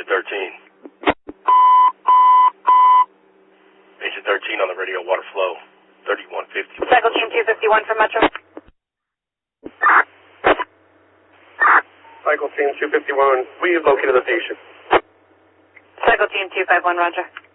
Agent 13. Agent 13 on the radio, water flow, 3150. Cycle Team 251 for Metro. Cycle Team 251, we located the patient. Cycle Team 251, roger.